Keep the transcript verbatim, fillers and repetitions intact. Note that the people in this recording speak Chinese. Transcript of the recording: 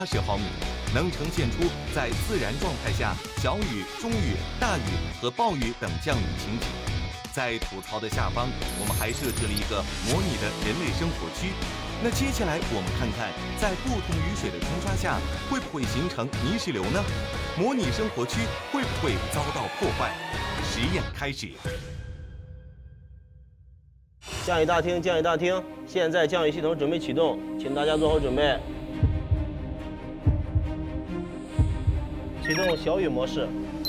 十毫米，能呈现出在自然状态下小雨、中雨、大雨和暴雨等降雨情景。在土槽的下方，我们还设置了一个模拟的人类生活区。那接下来我们看看，在不同雨水的冲刷下，会不会形成泥石流呢？模拟生活区会不会遭到破坏？实验开始。 降雨大厅，降雨大厅，现在降雨系统准备启动，请大家做好准备。启动小雨模式。